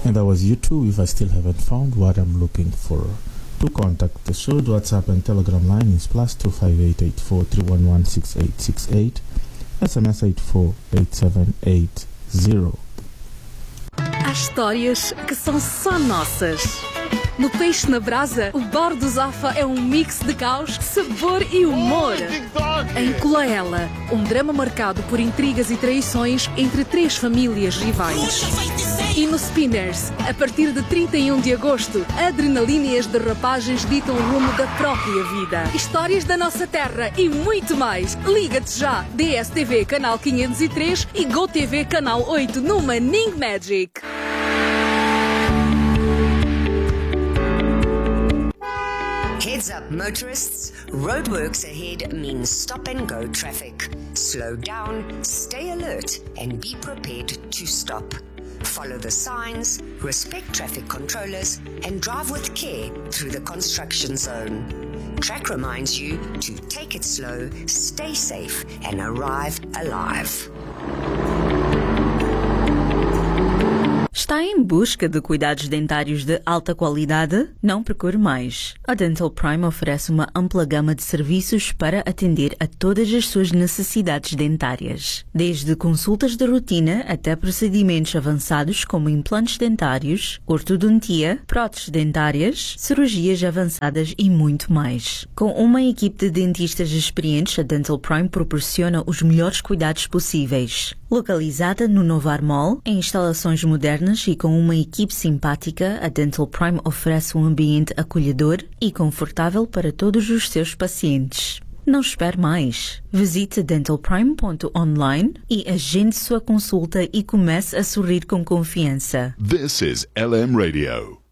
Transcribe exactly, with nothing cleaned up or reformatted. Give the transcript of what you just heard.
And that was you too, if I still haven't found what I'm looking for. To contact the show, the WhatsApp and Telegram line is plus two five eight eight four three one one six eight six eight, S M S eight four eight seven eight zero. Há histórias que são só nossas. No Peixe na Brasa, o Bar do Zafa é um mix de caos, sabor e humor. Em Colaela, um drama marcado por intrigas e traições entre três famílias rivais. E no Spinners, a partir de trinta e um de agosto, adrenalina e as derrapagens ditam o rumo da própria vida. Histórias da nossa terra e muito mais. Liga-te já! D S T V Canal quinhentos e três e GoTV Canal oito no Manning Magic. Heads up, motorists. Roadworks ahead means stop and go traffic. Slow down, stay alert, and be prepared to stop. Follow the signs, respect traffic controllers, and drive with care through the construction zone. Track reminds you to take it slow, stay safe, and arrive alive. Está em busca de cuidados dentários de alta qualidade? Não procure mais. A Dental Prime oferece uma ampla gama de serviços para atender a todas as suas necessidades dentárias. Desde consultas de rotina até procedimentos avançados como implantes dentários, ortodontia, próteses dentárias, cirurgias avançadas e muito mais. Com uma equipe de dentistas experientes, a Dental Prime proporciona os melhores cuidados possíveis. Localizada no Novar Mall, em instalações modernas e com uma equipe simpática, a Dental Prime oferece um ambiente acolhedor e confortável para todos os seus pacientes. Não espere mais. Visite dental prime ponto online e agende sua consulta e comece a sorrir com confiança. This is L M Radio.